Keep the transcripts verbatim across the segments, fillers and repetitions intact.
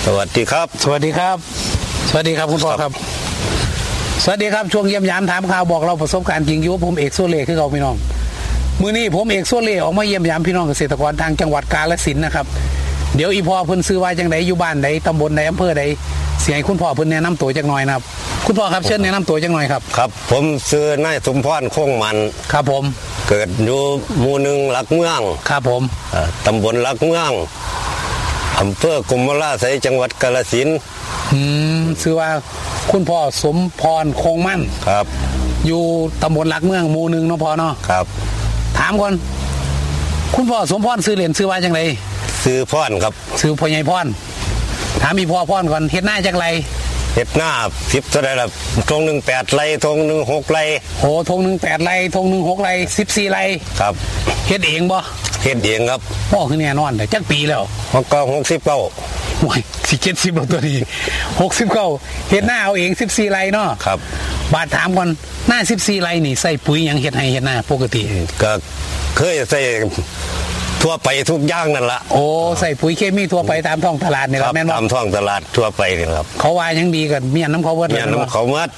สวัสดีครับสวัสดีครับสวัสดีครับคุณพ่อครับสวัสดีครับช่วงเยี่ยมยามถามข่าวบอกเราประสบการณ์จริงอยู่ผมเอกโซเล่คือเราพี่น้องมื้อนี้ผมเอกโซเล่ออกมาเยี่ยมยามพี่น้องเกษตรกรทางจังหวัดกาฬสินธุ์นะครับเดี๋ยวอีพ่อเพิ่นซื้อว่าจังไดอยู่บ้านใดตำบลใดอำเภอใดเสียให้คุณพ่อเพิ่นแนะนำตัวจักหน่อยนะครับคุณพ่อครับเชิญแนะนำตัวจักหน่อยครับครับผมชื่อนายสมพรคงมันครับผมเกิดอยู่หมู่หนึ่งหลักเมืองครับผมตำบลหลักเมืองอำเภอกุมภาไสยจังหวัดกาฬสินธุ์อืมชื่อว่าคุณพ่อสมพรคงมั่นครับอยู่ตำบลหลักเมืองหมู่หนึ่งเนาะพ่อเนาะครับถามก่อนคุณพ่อสมพรซื้อเหรียญซื้อว่าจังไดซื้อพรครับซื้อพ่อใหญ่พรถามอีพ่อพรก่อนเฮ็ดหน้าจักไรเฮ็ดหน้าสิบเท่าไรล่ะทงหนึ่งแปดไรทงหนึ่งหกไรโอ้ทงหนึ่งแปดไรทงหนึ่งหกไรสิบสี่ไรครับเฮ็ดเองบ่เฮ็ดเองครับพ่อคือแน่นอนแต่จักปีแล้วมันก็หกสิบเก้าโอ้ยสิเจ็ดสิบแล้วตัวนี้หกสิบเก้าเฮ็ดหน้าเอาเองสิบสี่ไรเนาะครับบาดถามก่อนหน้าสิบสี่ไรนี่ใส่ปุ๋ยยังเฮ็ดให้เฮ็ดหน้าปกติก็เคยใส่ทั่วไปทุกอย่างนั่นละโอ้ใส่ปุ๋ยเคมีทั่วไปตามท้องตลาดนี่แหละแม่นบ่ตามท้องตลาดทั่วไปนี่ครับเขาว่ายังดีกันเมียนน้ำเขาเบิดเมียนน้ำเขาเบิด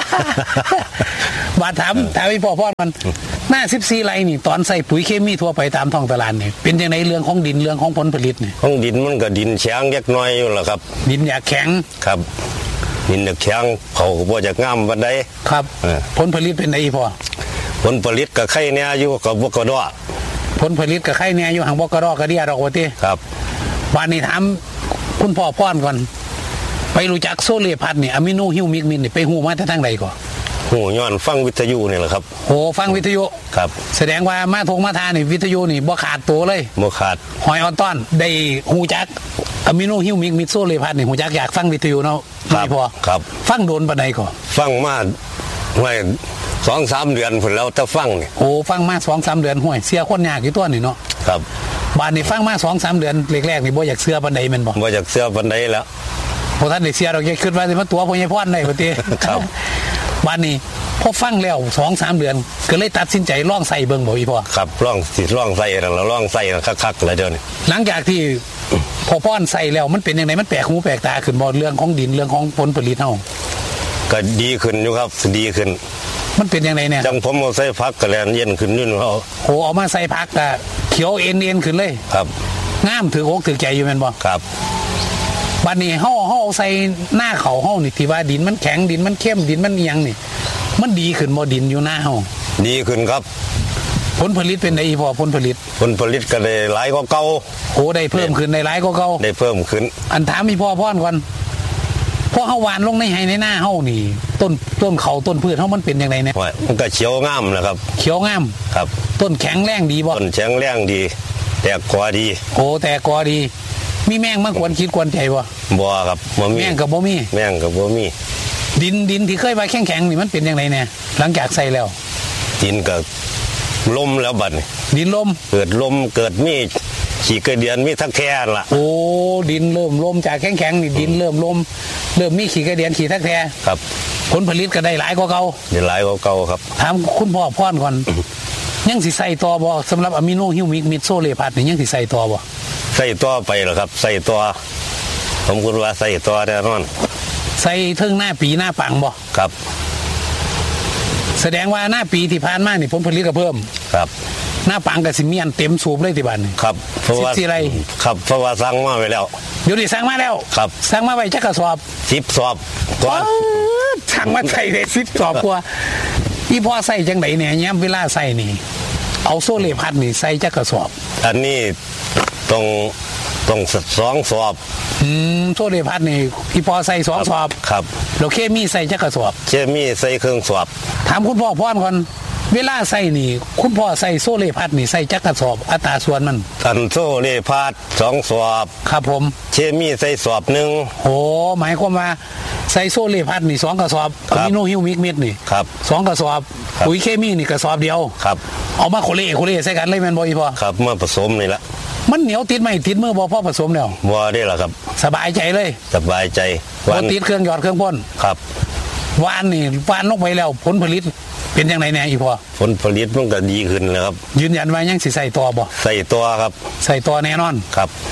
บาดถามถามพี่พ่อพ่อมันหน้าสิบสี่ไรนี่ตอนใส่ปุ๋ยเคมีทั่วไปตามท้องตลาดนี่เป็นจังไดเรื่องของดินเรื่องของผลผลิตนี่ของดินมันก็ดินแข็งเล็กน้อยอยู่ล่ะครับดินอยากแข็งครับดินอยากแข็งเขาก็บ่จะงามปานใดครับผลผลิตเป็นไดพ่อผลผลิตก็ไข่แน่อยู่ก็บ่กระดอผลผลิตกับไข่เนี่ยอยู่ห่างบ่กระรอกกระเดียดอกว่าติครับวันนี้ถามคุณพ่อพ่อนก่อนไปรู้จักโซเล่พัดนี่อะมิโนฮิวมิกมินนี่ไปฮู้มาแต่ทางใดก่อนฮู้ย้อนฟังวิทยุนี่แหละครับโอ้ฟังวิทยุครับแสดงว่ามาทงมาทานี่วิทยุนี่บ่ขาดตัวเลยบ่ขาดหอยออนต้อนได้ฮู้จักอะมิโนฮิวมิกมินโซเล่พัดนี่ฮู้จักอยากฟังวิทยุเนาะครับพ่อครับฟังโดนปานใดก่อนฟังมาไว้สองสามเดือนพุ่นแล้วแต่ฟังนี่โอ้ฟังมา สองสาม เดือนห้วยเสียคนยากอยู่ตัวนี่เนาะครับบ้านนี่ฟังมา สองสาม เดือนแรกๆนี่บ่อยากเชื่อปานใดแม่นบ่บ่อยากเชื่อปานใดแล้วบ่ทันได้เชื่อดอกคิดว่าสิมาตัวพ่อใหญ่พรได้บ่ติครับบ้านนี้พอฟังแล้ว สองสาม เดือนก็เลยตัดสินใจลองใส่เบิ่งบ่อีพ่อครับลองสิลองใส่แล้วลองใส่คักๆแล้วเดี๋ยวนี้หลังจากที่พอพ่อนใส่แล้วมันเป็นจังได๋มันแปลกหูแปลกตาขึ้นบ่เรื่องของดินเรื่องของผลผลิตเฮาก็ดีขึ้นอยู่ครับดีขึ้นมันเป็นยังไงเนี่ยจังผมเอาใส่พักกระแลนเย็นขึ้นนู่นเขาโหเอามาใส่พักกะเขียวเอ็นเอ็นขึ้นเลยครับงามถืออกถือใจอยู่แม่นบ่ครับบัดนี้เฮาเฮาใส่หน้าเขาเฮานี่ที่ว่าดินมันแข็งดินมันเข้มดินมันอีหยังนี่มันดีขึ้นบ่ดินอยู่หน้าเฮาดีขึ้นครับผลผลิตเป็นไดอีพอผลผลิตผลผลิตก็ได้หลายกว่าเก่าโอ้ได้เพิ่มขึ้นได้หลายกว่าเก่าได้เพิ่มขึ้นอันถามอีพ่อพ่อนก่อนพอเฮาหวานลงในไห้ในหน้าเฮานี่ต้นต้นเขาต้นพืชเฮามันเป็นยังไงเนี่ยมันก็เขียวงามนะครับเขียวงามครับต้นแข็งแรงดีบ่ต้นแข็งแรงดีแต่กอดีโอ้แต่กอดีมีแมงมากวนคิดกวนใจบ่บ่ครับบ่มีแมงก็บ่มีแมงก็บ่มีดินดินที่เคยว่าแข็งๆนี่มันเป็นยังไงเนี่ยหลังจากใส่แล้วดินก็ลมแล้วบัดนี้ดินลมเกิดลมเกิดมีขี้กระเดียนมีทักแท้ล่ะโอ้ดินเริ่มลมจากแข็งๆนี่ดินเริ่มลมเริ่มมีขี้กระเดียนขี้ทักแท้ครับผลผลิตก็ได้หลายกว่าเก่าได้หลายกว่าเก่าครับถามคุณพ่อพ่อนก่อนยังสิใส่ต่อบ่สำหรับอะมิโนฮิวมิกมิดโซเลพัดนี่ยังสิใส่ต่อบ่ใส่ต่อไปเหรอครับใส่ต่อผมคิดว่าใส่ต่อแน่นอนใส่ถึงหน้าปีหน้าปังบ่ครับแสดงว่าหน้าปีที่ผ่านมานี่ผลผลิตก็เพิ่มครับหน้าปังกับสิเมียนเต็มสูบเลยที่บ้านนี่ครับเพราะว่าสิไรครับเพราะว่าสั่งมาไว้แล้วเดี๋ยวนี้สั่งมาแล้วครับสั่งมาไว้จักกระสอบสิบสอบก่อนสั่งมาใส่ได้สิบสอบกว่าพี่พ่อใส่จังไหนเนี่ยย้ำเวลาใส่นี่เอาโซเล่พัดนี่ใส่จักกระสอบอันนี้ต้องต้องสองสอบอืมโซเล่พัดนี่พี่พ่อใส่สองสอบครับแล้วเคมีใส่จักกระสอบเคมีใส่เครื่องสอบถามคุณพ่อพ่อนก่อนเวลาใส่นี่คุณพ่อใส่โซเล่พัดนี่ใส่จักกระสอบอัตราส่วนมันอันโซเล่พัดสองสอบครับผมเคมีใส่สอบหนึ่งโอ้หมายความว่าใส่โซเล่พัดนี่สองกระสอบอะมิโนฮิวมิกมิดนี่ครับสองกระสอบปุ๋ยเคมีนี่กระสอบเดียวครับเอามาโคเล่โคเล่ใส่กันเลยแม่นบ่อีพ่อครับมาผสมนี่ละมันเหนียวติดไหมติดมือบ่พ่อผสมแล้วบ่ได้ล่ะครับสบายใจเลยสบายใจบ่ติดเครื่องหยอดเครื่องพ่นครับหวานนี่หวานลงไปแล้วผลผลิตเป็นยังไงแน่อีพ่อผลผลิตมันก็ดีขึ้นแล้วครับยืนยันว่ายังสิใส่ตัวบ่ใส่ตัวครับใส่ตัวแน่นอนครับ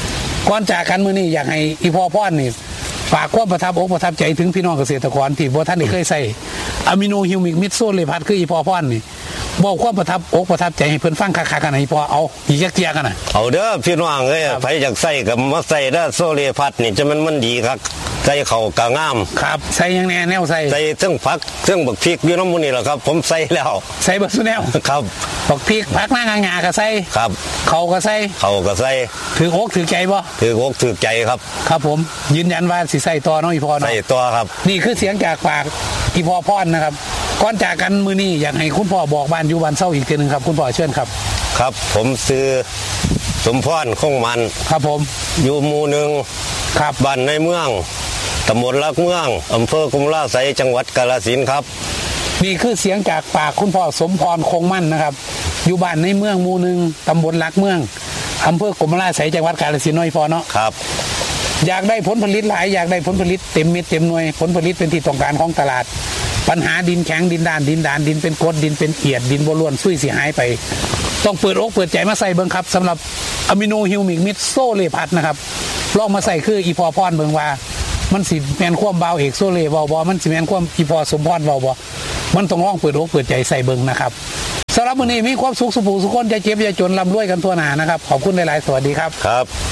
ก่อนจากกันมื้อนี้อยากให้อีพ่อพ่อนนี่ฝากความประทับอกประทับใจถึงพี่น้องเกษตรกรที่บ่ท่านได้เคยใส่อะมิโนฮิวมิกมิดโซเลพัดคืออีพ่อพ่อนนี่บอกความประทับอกประทับใจให้เพิ่นฟังคักๆกันให้พอเอาอีกจักเที่ยกันน่ะเอาเด้อพี่น้องเอ้ยไผอยากใส่ก็มาใส่เด้อโซเลพัดนี่จะมันมันดีครับใส่เข้าก็งามครับใส่ยังแน่แนวใส่ใส่เทั้งผักเทั้งบักพริกอยู่นำมื้อนี้ล่ะครับผมใส่แล้วใส่เบิดซุแนวครับบักพริกผักหน้างาๆก็ใส่ครับเขาก็ใส่เขาก็ใส่ถืออกถือใจบ่ถืออกถือใจครับครับผมยืนยันว่าสิใส่ต่อเนาะอีพ่อเนาะใส่ต่อครับนี่คือเสียงจากปากอีพ่อพ่อนนะครับก่อนจากกันมื้อนี้อยากให้คุณพ่อบอกบ้านอยู่บ้านเซาอีกทีนึงครับคุณพ่อเชิญครับครับผมซื้อสมพรคงมันครับผมอยู่หมู่หนึ่งครับบ้านในเมืองตำบลลักเมืองอำเภอกุมลาไสจังหวัดกาฬสินธุ์ครับนี่คือเสียงจากปากคุณพ่อสมพรคงมั่นนะครับอยู่บ้านในเมืองหมู่หนึ่งตำบลลักเมืองอำเภอกุมลาไสจังหวัดกาฬสินธุ์น้อยพอเนาะครับอยากได้ผลผลิตหลายอยากได้ผลผลิตเต็มเม็ดเต็มหน่วยผลผลิตเป็นที่ต้องการของตลาดปัญหาดินแข็งดินด้านดินดานดินเป็นกรดดินเป็นเอียดดินบ่ร่วนซุยเสียหายไปต้องเปิดอกเปิดใจมาใส่เบิ่งครับสำหรับอะมิโนฮิวมิกมิดโซเลพัดนะครับลองมาใส่คืออีพอพรเบิ่งว่ามันสิแม่นความเบาเอกโซเลเบาบ่มันสิแม่นความอีพอสมพรเบาบ่มันต้องลองเปิดอกเปิดใจใส่เบิ่งนะครับสำหรับมื้อนี้มีความสุขสุขสุขคนจะเจ็บจะจนร่ำรวยกันทั่วหน้านะครับขอบคุณหลายๆสวัสดีครับครับ